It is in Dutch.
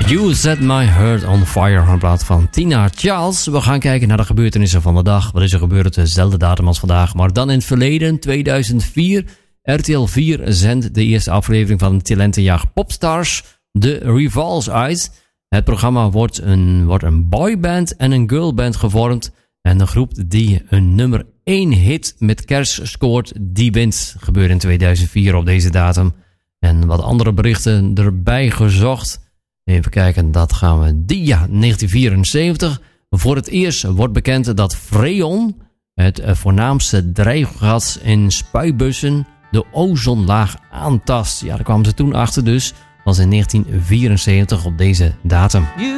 You Set My Heart On Fire, een plaat van Tina Charles. We gaan kijken naar de gebeurtenissen van de dag. Wat is er gebeurd? Dezelfde datum als vandaag, maar dan in het verleden, 2004. RTL 4 zendt de eerste aflevering van Talentenjacht Popstars, The Revolves uit. Het programma wordt een boyband en een girlband gevormd. En de groep die een nummer 1 hit met kerst scoort, die wint. Gebeurde in 2004 op deze datum. En wat andere berichten erbij gezocht. Even kijken, dat gaan we... 1974. Voor het eerst wordt bekend dat freon, het voornaamste drijfgas in spuibussen, de ozonlaag aantast. Ja, daar kwamen ze toen achter dus. Dat was in 1974 op deze datum.